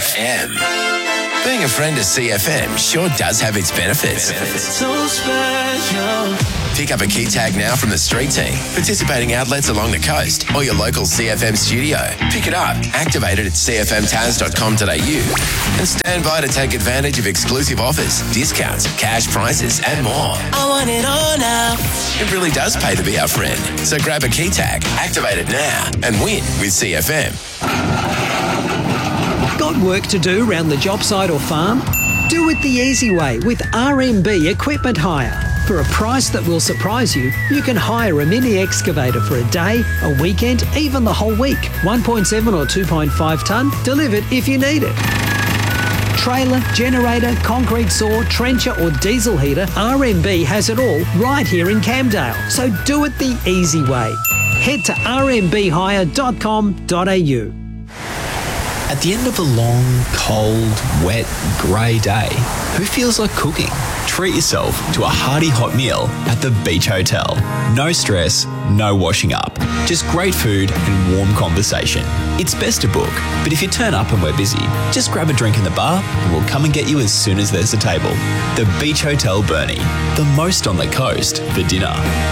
CFM. Being a friend of CFM sure does have its benefits. So special. Pick up a key tag now from the street team, participating outlets along the coast, or your local CFM studio. Pick it up, activate it at cfmtaz.com.au, and stand by to take advantage of exclusive offers, discounts, cash prizes, and more. I want it all now. It really does pay to be our friend. So grab a key tag, activate it now, and win with CFM. Got work to do around the job site or farm? Do it the easy way with RMB Equipment Hire. For a price that will surprise you, you can hire a mini excavator for a day, a weekend, even the whole week. 1.7 or 2.5 tonne, delivered if you need it. Trailer, generator, concrete saw, trencher or diesel heater, RMB has it all right here in Camdale. So do it the easy way. Head to rmbhire.com.au. At the end of a long, cold, wet, grey day, who feels like cooking? Treat yourself to a hearty hot meal at the Beach Hotel. No stress, no washing up. Just great food and warm conversation. It's best to book, but if you turn up and we're busy, just grab a drink in the bar and we'll come and get you as soon as there's a table. The Beach Hotel Burnie, the most on the coast for dinner.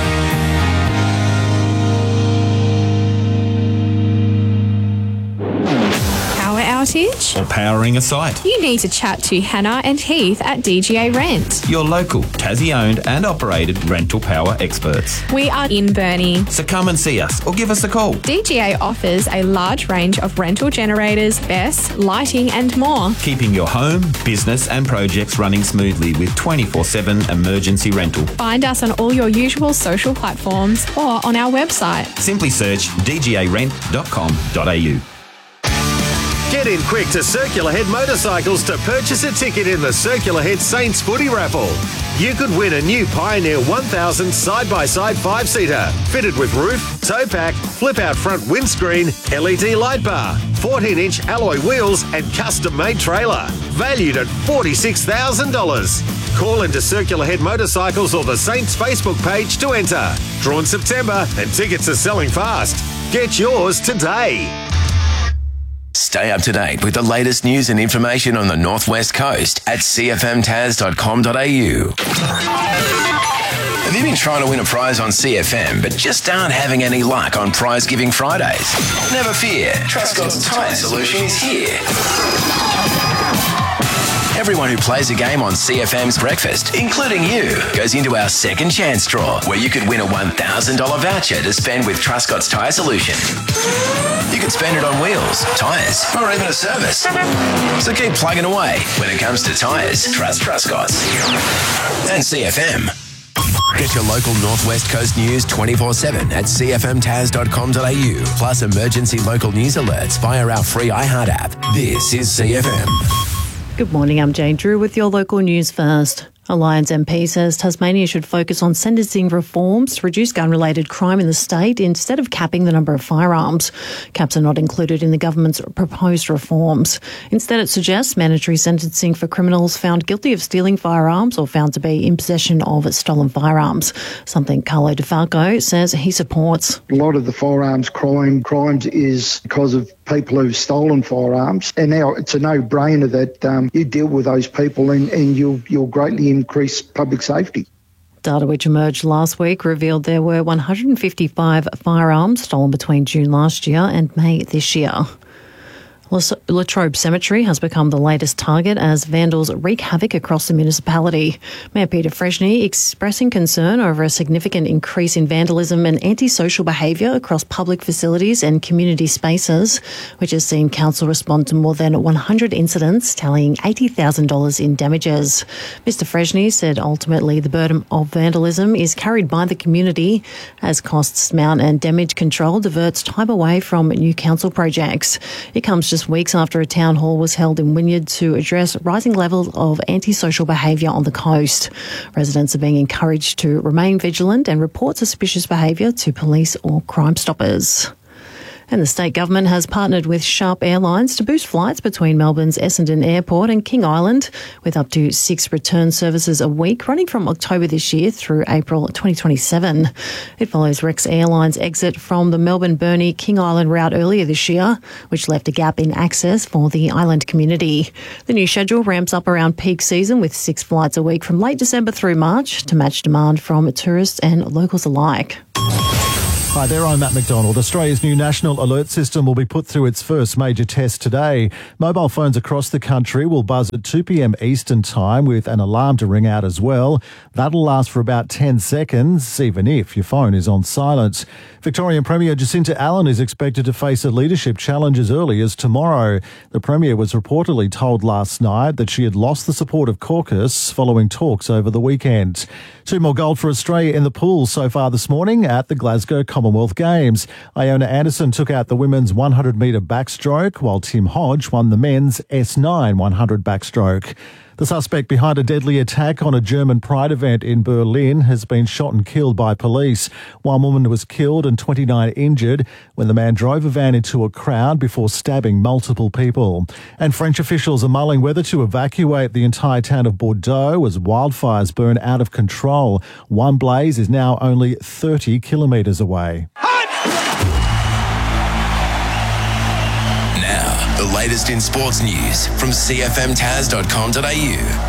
Outage? Or powering a site. You need to chat to Hannah and Heath at DGA Rent. Your local, Tassie-owned and operated rental power experts. We are in Burnie. So come and see us or give us a call. DGA offers a large range of rental generators, BESS, lighting and more. Keeping your home, business and projects running smoothly with 24/7 emergency rental. Find us on all your usual social platforms or on our website. Simply search dgarent.com.au. Get in quick to Circular Head Motorcycles to purchase a ticket in the Circular Head Saints footy raffle. You could win a new Pioneer 1000 side-by-side 5-seater, fitted with roof, tow pack, flip-out front windscreen, LED light bar, 14-inch alloy wheels and custom-made trailer, valued at $46,000. Call into Circular Head Motorcycles or the Saints Facebook page to enter. Drawn September and tickets are selling fast. Get yours today. Stay up to date with the latest news and information on the Northwest Coast at cfmtaz.com.au. Have you been trying to win a prize on CFM but just aren't having any luck on Prize Giving Fridays? Never fear, Truscott's Tyre Solution is here. Everyone who plays a game on CFM's Breakfast, including you, goes into our second chance draw where you could win a $1,000 voucher to spend with Truscott's Tyre Solution. You could spend it on wheels, tyres, or even a service. So keep plugging away. When it comes to tyres, trust Truscott's. And CFM. Get your local Northwest Coast news 24/7 at cfmtaz.com.au, plus emergency local news alerts via our free iHeart app. This is CFM. Good morning, I'm Jane Drew with your local news first. A Lions MP says Tasmania should focus on sentencing reforms to reduce gun-related crime in the state instead of capping the number of firearms. Caps are not included in the government's proposed reforms. Instead, it suggests mandatory sentencing for criminals found guilty of stealing firearms or found to be in possession of stolen firearms, something Carlo DeFalco says he supports. A lot of the firearms crimes is because of people who've stolen firearms, and now it's a no-brainer that you deal with those people and you'll greatly increase public safety. Data which emerged last week revealed there were 155 firearms stolen between June last year and May this year. Latrobe Cemetery has become the latest target as vandals wreak havoc across the municipality. Mayor Peter Freshney expressing concern over a significant increase in vandalism and antisocial behaviour across public facilities and community spaces, which has seen council respond to more than 100 incidents, tallying $80,000 in damages. Mr Freshney said ultimately the burden of vandalism is carried by the community as costs mount and damage control diverts time away from new council projects. It comes just weeks after a town hall was held in Wynyard to address rising levels of antisocial behaviour on the coast. Residents are being encouraged to remain vigilant and report suspicious behaviour to police or Crime Stoppers. And the state government has partnered with Sharp Airlines to boost flights between Melbourne's Essendon Airport and King Island, with up to 6 return services a week, running from October this year through April 2027. It follows Rex Airlines' exit from the Melbourne-Burnie-King Island route earlier this year, which left a gap in access for the island community. The new schedule ramps up around peak season with 6 flights a week from late December through March to match demand from tourists and locals alike. Hi there, I'm Matt McDonald. Australia's new national alert system will be put through its first major test today. Mobile phones across the country will buzz at 2 p.m. Eastern Time with an alarm to ring out as well. That'll last for about 10 seconds, even if your phone is on silent. Victorian Premier Jacinta Allen is expected to face a leadership challenge as early as tomorrow. The Premier was reportedly told last night that she had lost the support of caucus following talks over the weekend. 2 more gold for Australia in the pool so far this morning at the Glasgow Commonwealth Games. Iona Anderson took out the women's 100-metre backstroke, while Tim Hodge won the men's S9 100 backstroke. The suspect behind a deadly attack on a German Pride event in Berlin has been shot and killed by police. 1 woman was killed and 29 injured when the man drove a van into a crowd before stabbing multiple people. And French officials are mulling whether to evacuate the entire town of Bordeaux as wildfires burn out of control. One blaze is now only 30 kilometres away. The latest in sports news from cfmtaz.com.au.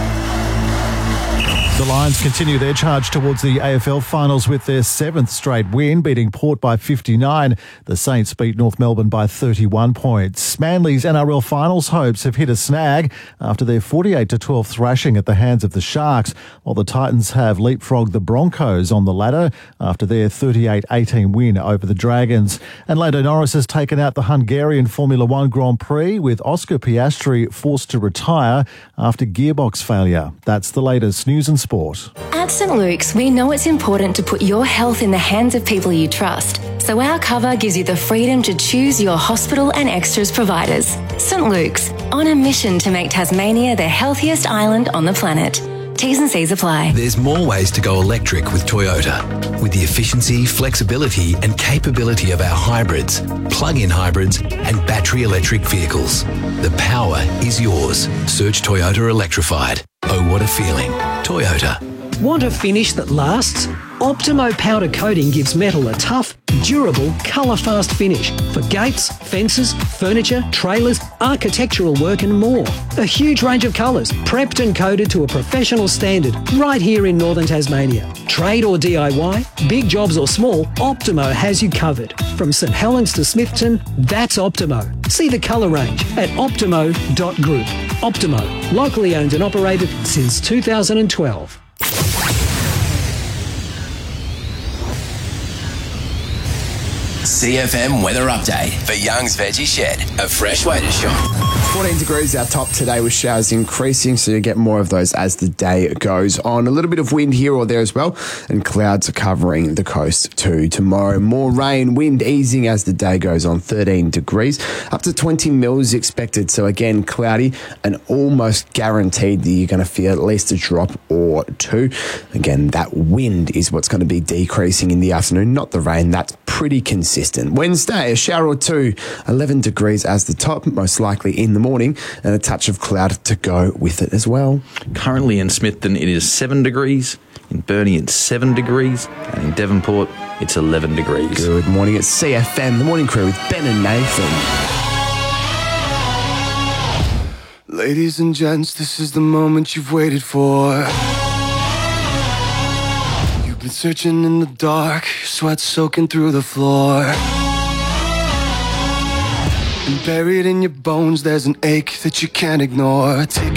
The Lions continue their charge towards the AFL finals with their 7th straight win, beating Port by 59. The Saints beat North Melbourne by 31 points. Manly's NRL finals hopes have hit a snag after their 48-12 thrashing at the hands of the Sharks, while the Titans have leapfrogged the Broncos on the ladder after their 38-18 win over the Dragons. And Lando Norris has taken out the Hungarian Formula One Grand Prix, with Oscar Piastri forced to retire after gearbox failure. That's the latest news and sport. At St Luke's, we know it's important to put your health in the hands of people you trust. So our cover gives you the freedom to choose your hospital and extras providers. St Luke's, on a mission to make Tasmania the healthiest island on the planet. T's and C's apply. There's more ways to go electric with Toyota. With the efficiency, flexibility and capability of our hybrids, plug-in hybrids and battery electric vehicles. The power is yours. Search Toyota Electrified. Oh, what a feeling. Toyota. Want a finish that lasts? Optimo powder coating gives metal a tough, durable, colour-fast finish for gates, fences, furniture, trailers, architectural work and more. A huge range of colours, prepped and coated to a professional standard right here in northern Tasmania. Trade or DIY, big jobs or small, Optimo has you covered. From St Helens to Smithton, that's Optimo. See the colour range at optimo.group. Optimo, locally owned and operated since 2012. CFM weather update for Young's Veggie Shed, a fresh way to shop. 14 degrees our top today with showers increasing, so you get more of those as the day goes on. A little bit of wind here or there as well, and clouds are covering the coast too. Tomorrow, more rain, wind easing as the day goes on, 13 degrees. Up to 20 mils expected, so again, cloudy and almost guaranteed that you're going to feel at least a drop or two. Again, that wind is what's going to be decreasing in the afternoon, not the rain. That's pretty consistent. Wednesday, a shower or two, 11 degrees as the top, most likely in the morning, and a touch of cloud to go with it as well. Currently in Smithton, it is 7 degrees. In Burnie, it's 7 degrees. And in Devonport, it's 11 degrees. Good morning. It's CFM, the morning crew with Ben and Nathan. Ladies and gents, this is the moment you've waited for. You've been searching in the dark, your sweat soaking through the floor. And buried in your bones, there's an ache that you can't ignore. Take